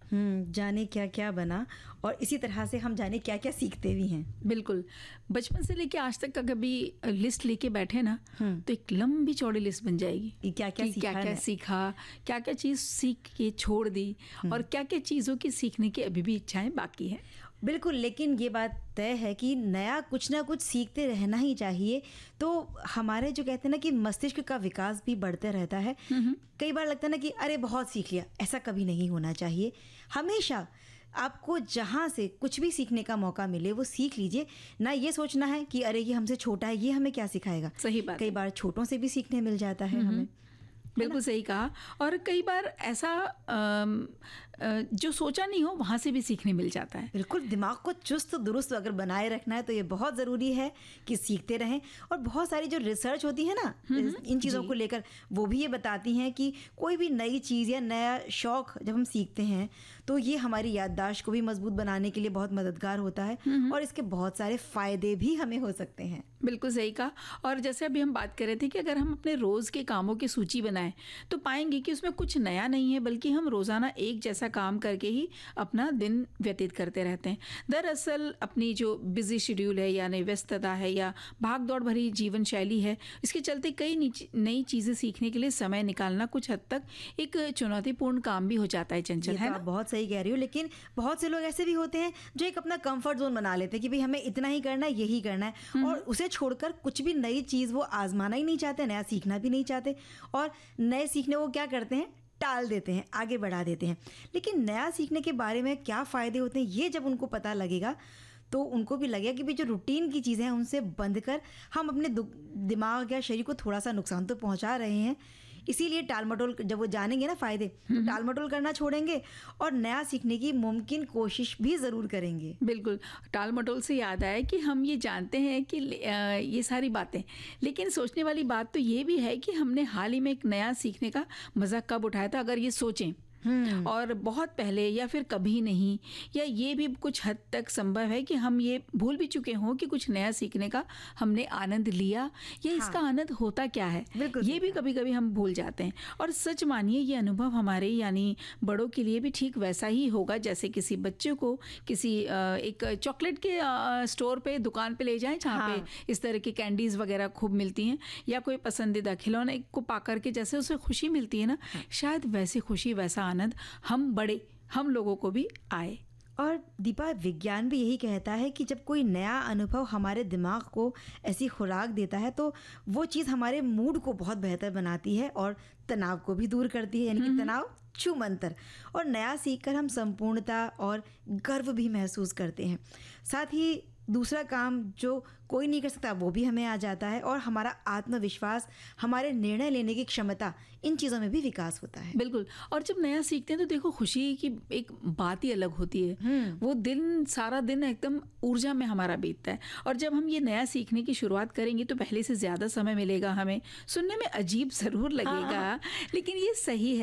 जाने क्या क्या बना, और इसी तरह से हम जाने क्या क्या सीखते भी हैं। बिल्कुल, बचपन से लेके आज तक का कभी लिस्ट लेके बैठे ना तो एक लंबी चौड़ी लिस्ट बन जाएगी कि क्या क्या सीखा, क्या क्या चीज़ सीख के छोड़ दी और क्या क्या चीज़ों की सीखने की अभी भी इच्छाएं बाकी हैं। बिल्कुल, लेकिन ये बात तय है कि नया कुछ ना कुछ सीखते रहना ही चाहिए, तो हमारे जो कहते हैं ना कि मस्तिष्क का विकास भी बढ़ते रहता है। कई बार लगता है ना कि अरे बहुत सीख लिया, ऐसा कभी नहीं होना चाहिए। हमेशा आपको जहाँ से कुछ भी सीखने का मौका मिले वो सीख लीजिए, ना ये सोचना है कि अरे ये हमसे छोटा है, ये हमें क्या सिखाएगा। सही बात। कई बार छोटों से भी सीखने मिल जाता है हमें। बिल्कुल सही कहा। और कई बार ऐसा जो सोचा नहीं हो वहाँ से भी सीखने मिल जाता है। बिल्कुल, दिमाग को चुस्त दुरुस्त अगर बनाए रखना है तो ये बहुत ज़रूरी है कि सीखते रहें। और बहुत सारी जो रिसर्च होती है ना इन चीज़ों को लेकर, वो भी ये बताती हैं कि कोई भी नई चीज़ या नया शौक़ जब हम सीखते हैं तो ये हमारी याददाश्त को भी मजबूत बनाने के लिए बहुत मददगार होता है, और इसके बहुत सारे फ़ायदे भी हमें हो सकते हैं। बिल्कुल सही कहा। और जैसे अभी हम बात कर रहे थे कि अगर हम अपने रोज़ के कामों की सूची बनाएं तो पाएंगे कि उसमें कुछ नया नहीं है, बल्कि हम रोज़ाना एक जैसा काम करके ही अपना दिन व्यतीत करते रहते हैं। दरअसल अपनी जो बिजी शेड्यूल है, यानी व्यस्तता है या भाग दौड़ भरी जीवन शैली है, इसके चलते कई नई चीज़ें सीखने के लिए समय निकालना कुछ हद तक एक चुनौतीपूर्ण काम भी हो जाता है। चंचल, है ना? बहुत सही कह रही हो, लेकिन बहुत से लोग ऐसे भी होते हैं जो एक अपना कंफर्ट जोन बना लेते हैं कि भाई हमें इतना ही करना है, यही करना है, और उसे छोड़कर कुछ भी नई चीज़ वो आजमाना ही नहीं चाहते, नया सीखना भी नहीं चाहते, और नए सीखने वो क्या करते हैं, टाल देते हैं, आगे बढ़ा देते हैं। लेकिन नया सीखने के बारे में क्या फ़ायदे होते हैं, ये जब उनको पता लगेगा तो उनको भी लगेगा कि भाई जो रूटीन की चीज़ें हैं उनसे बंद कर हम अपने दिमाग या शरीर को थोड़ा सा नुकसान तो पहुंचा रहे हैं। इसीलिए टाल मटोल, जब वो जानेंगे ना फ़ायदे, तो टाल मटोल करना छोड़ेंगे और नया सीखने की मुमकिन कोशिश भी ज़रूर करेंगे। बिल्कुल, टाल मटोल से याद आया कि हम ये जानते हैं कि ये सारी बातें, लेकिन सोचने वाली बात तो ये भी है कि हमने हाल ही में एक नया सीखने का मज़ा कब उठाया था। अगर ये सोचें और बहुत पहले या फिर कभी नहीं, या ये भी कुछ हद तक संभव है कि हम ये भूल भी चुके हों कि कुछ नया सीखने का हमने आनंद लिया या इसका आनंद होता क्या है, ये भी कभी कभी हम भूल जाते हैं। और सच मानिए ये अनुभव हमारे यानी बड़ों के लिए भी ठीक वैसा ही होगा जैसे किसी बच्चे को किसी एक चॉकलेट के स्टोर पे, दुकान पे ले जाएं जहाँ पे इस तरह की कैंडीज वगैरह खूब मिलती हैं, या कोई पसंदीदा खिलौने को पा करके जैसे उसे खुशी मिलती है ना, शायद वैसी खुशी, वैसा आनंद हम लोगों को भी आए। और दीपा, विज्ञान भी यही कहता है कि जब कोई नया अनुभव हमारे दिमाग को ऐसी खुराक देता है तो वो चीज़ हमारे मूड को बहुत बेहतर बनाती है और तनाव को भी दूर करती है, यानी कि तनाव छूमंतर। और नया सीखकर हम संपूर्णता और गर्व भी महसूस करते हैं। साथ ही दूसरा काम जो कोई नहीं कर सकता वो भी हमें आ जाता है, और हमारा आत्मविश्वास, हमारे निर्णय लेने की क्षमता, इन चीज़ों में भी विकास होता है। बिल्कुल। और जब नया सीखते हैं तो देखो खुशी की एक बात ही अलग होती है। वो दिन, सारा दिन एकदम ऊर्जा में हमारा बीतता है। और जब हम ये नया सीखने की शुरुआत करेंगे तो पहले से ज़्यादा समय मिलेगा हमें। सुनने में अजीब ज़रूर लगेगा, लेकिन ये सही है।